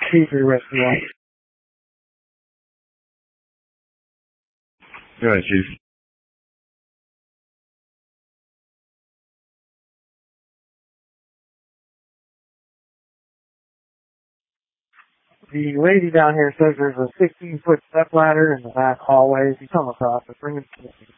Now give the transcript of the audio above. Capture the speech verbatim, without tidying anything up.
T three Whiskey one. Go ahead, Chief. The lady down here says there's a sixteen foot step ladder in the back hallway. If you come across it, bring it to me.